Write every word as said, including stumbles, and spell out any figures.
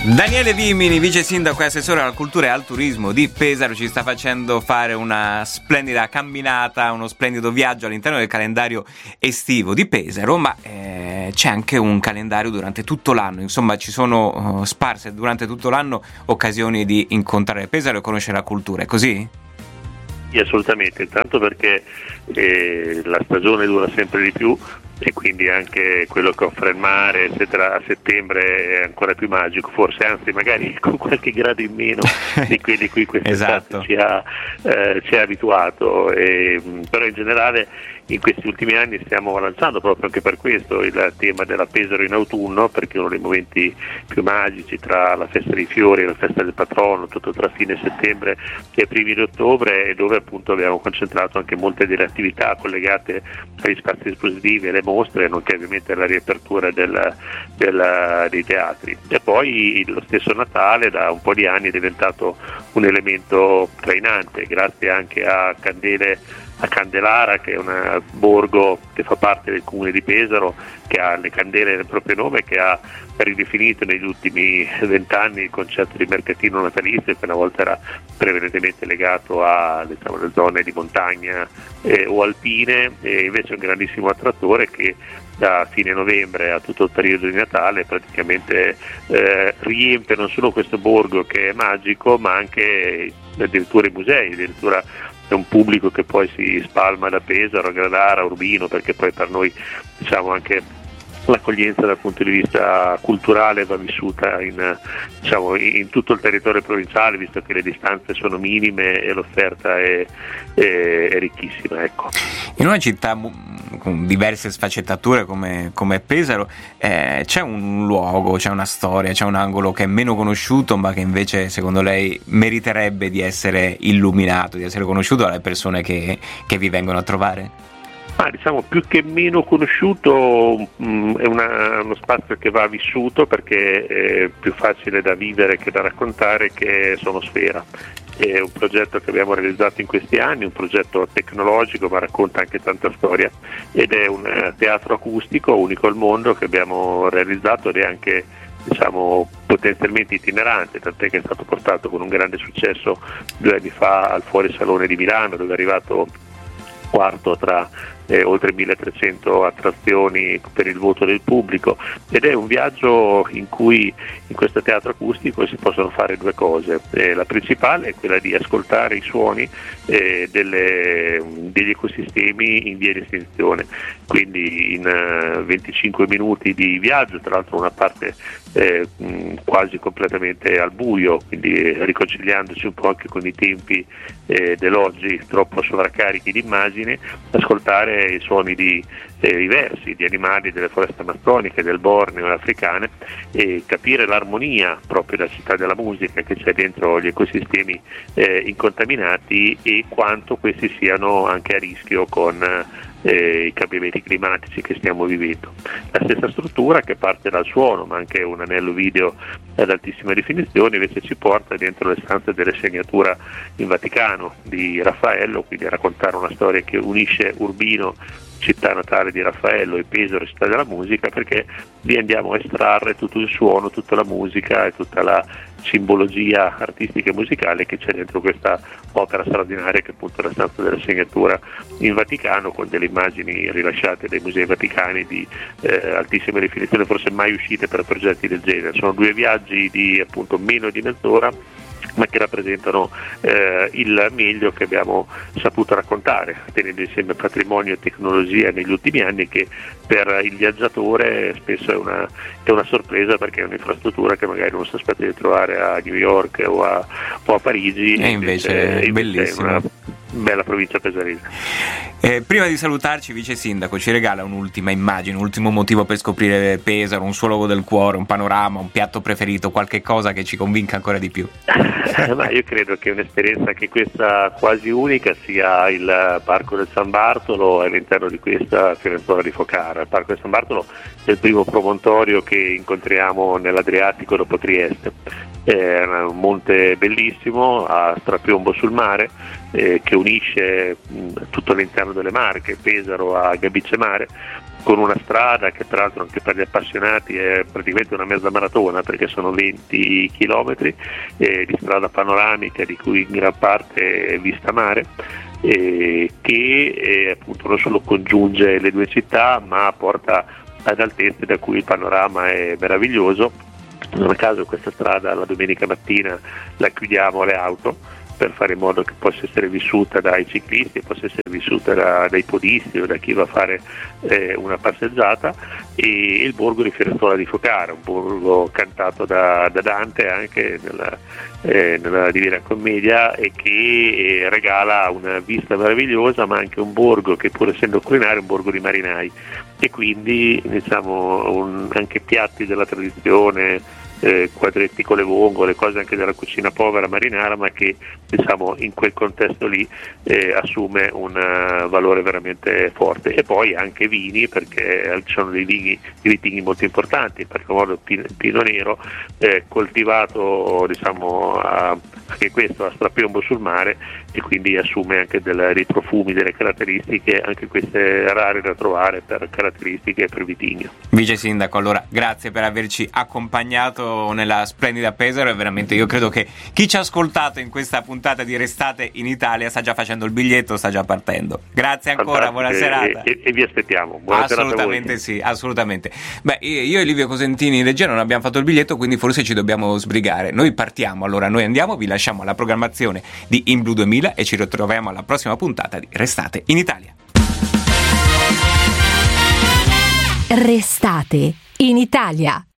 Daniele Vimini, vice sindaco e assessore alla cultura e al turismo di Pesaro, ci sta facendo fare una splendida camminata, uno splendido viaggio all'interno del calendario estivo di Pesaro, ma eh, c'è anche un calendario durante tutto l'anno, insomma ci sono uh, sparse durante tutto l'anno occasioni di incontrare Pesaro e conoscere la cultura, è così? Sì, assolutamente, intanto perché eh, la stagione dura sempre di più e quindi anche quello che offre il mare eccetera a settembre è ancora più magico, forse anzi magari con qualche grado in meno di quelli cui quest'estate esatto. ci, ha, eh, ci ha abituato, e, però in generale in questi ultimi anni stiamo lanciando proprio anche per questo il tema della Pesaro in autunno, perché è uno dei momenti più magici tra la festa dei fiori e la festa del patrono, tutto tra fine settembre e primi di ottobre, e dove appunto abbiamo concentrato anche molte delle attività collegate agli spazi espositivi, alle mostre, nonché ovviamente alla riapertura del, del, dei teatri. E poi lo stesso Natale da un po' di anni è diventato un elemento trainante, grazie anche a Candele a Candelara, che è un borgo che fa parte del comune di Pesaro, che ha le candele nel proprio nome, che ha ridefinito negli ultimi vent'anni il concetto di mercatino natalizio, che una volta era prevalentemente legato a, diciamo, le zone di montagna eh, o alpine, e invece è un grandissimo attrattore che da fine novembre a tutto il periodo di Natale praticamente eh, riempie non solo questo borgo che è magico, ma anche addirittura i musei, addirittura è un pubblico che poi si spalma da Pesaro, a Gradara, a Urbino, perché poi per noi diciamo anche l'accoglienza dal punto di vista culturale va vissuta in, diciamo, in tutto il territorio provinciale, visto che le distanze sono minime e l'offerta è, è, è ricchissima. Ecco. In una città con diverse sfaccettature come, come Pesaro eh, c'è un luogo, c'è una storia, c'è un angolo che è meno conosciuto, ma che invece secondo lei meriterebbe di essere illuminato, di essere conosciuto dalle persone che, che vi vengono a trovare? Ah, diciamo più che meno conosciuto mh, è una, uno spazio che va vissuto, perché è più facile da vivere che da raccontare, che è Sonosfera. È un progetto che abbiamo realizzato in questi anni, un progetto tecnologico ma racconta anche tanta storia, ed è un teatro acustico unico al mondo che abbiamo realizzato, ed è anche diciamo potenzialmente itinerante, tant'è che è stato portato con un grande successo due anni fa al Fuorisalone di Milano, dove è arrivato quarto tra eh, oltre milletrecento attrazioni per il voto del pubblico, ed è un viaggio in cui in questo teatro acustico si possono fare due cose. Eh, la principale è quella di ascoltare i suoni eh, delle, degli ecosistemi in via di estinzione, quindi in uh, venticinque minuti di viaggio, tra l'altro una parte eh, mh, quasi completamente al buio, quindi riconciliandoci un po' anche con i tempi eh, dell'oggi troppo sovraccarichi di immagini, ascoltare i suoni di eh, diversi, di animali delle foreste amazzoniche, del Borneo e africane, e capire l'armonia proprio della città della musica che c'è dentro gli ecosistemi eh, incontaminati, e quanto questi siano anche a rischio con eh, i cambiamenti climatici che stiamo vivendo. La stessa struttura, che parte dal suono ma anche un anello video ad altissima definizione, invece ci porta dentro le stanze delle segnatura in Vaticano di Raffaello, quindi a raccontare una storia che unisce Urbino, città natale di Raffaello, e Pesaro, città della musica, perché lì andiamo a estrarre tutto il suono, tutta la musica e tutta la simbologia artistica e musicale che c'è dentro questa opera straordinaria, che è appunto la stanza della segnatura in Vaticano, con delle immagini rilasciate dai musei vaticani di eh, altissima definizione, forse mai uscite per progetti del genere. Sono due viaggi di appunto meno di mezz'ora, ma che rappresentano eh, il meglio che abbiamo saputo raccontare, tenendo insieme patrimonio e tecnologia negli ultimi anni, che per il viaggiatore spesso è una, è una sorpresa, perché è un'infrastruttura che magari non si aspetta di trovare a New York o a, o a Parigi, e invece è bellissimo. È una bella provincia pesarese. Eh, prima di salutarci, vice sindaco, ci regala un'ultima immagine, un ultimo motivo per scoprire Pesaro, un suo luogo del cuore, un panorama, un piatto preferito, qualche cosa che ci convinca ancora di più? Ma io credo che un'esperienza che questa quasi unica sia il Parco del San Bartolo, e all'interno di questa Fiorenzuola di Focara. Il Parco del San Bartolo del primo promontorio che incontriamo nell'Adriatico dopo Trieste. È un monte bellissimo a strapiombo sul mare, eh, che unisce mh, tutto l'interno delle Marche, Pesaro a Gabice Mare, con una strada che tra l'altro anche per gli appassionati è praticamente una mezza maratona, perché sono venti chilometri eh, di strada panoramica, di cui in gran parte è vista mare, eh, che eh, appunto non solo congiunge le due città, ma porta ad altezze da cui il panorama è meraviglioso. Non a caso questa strada la domenica mattina la chiudiamo alle auto per fare in modo che possa essere vissuta dai ciclisti, possa essere vissuta da, dai podisti o da chi va a fare eh, una passeggiata, e il borgo di Fierestola di Focara, un borgo cantato da, da Dante anche nella, eh, nella Divina Commedia, e che eh, regala una vista meravigliosa, ma anche un borgo che, pur essendo culinario, è un borgo di marinai, e quindi diciamo un, anche piatti della tradizione, Eh, quadretti con le vongole, cose anche della cucina povera marinara, ma che diciamo in quel contesto lì eh, assume un uh, valore veramente forte. E poi anche vini, perché ci sono dei vini, dei vitigni molto importanti, in particolar modo il Pino Nero, eh, coltivato diciamo a, anche questo a strapiombo sul mare, e quindi assume anche del, dei profumi, delle caratteristiche, anche queste rare da trovare per caratteristiche e per vitigno. Vice Sindaco, allora grazie per averci accompagnato nella splendida Pesaro, e veramente io credo che chi ci ha ascoltato in questa puntata di Restate in Italia sta già facendo il biglietto, sta già partendo. Grazie ancora, Fantastico. Buona serata. E, e, e vi aspettiamo. Buona assolutamente sì, assolutamente. Beh, io e Livio Cosentini in regia non abbiamo fatto il biglietto, quindi forse ci dobbiamo sbrigare. Noi partiamo, allora noi andiamo, vi lasciamo alla programmazione di In Blu duemila e ci ritroviamo alla prossima puntata di Restate in Italia. Restate in Italia.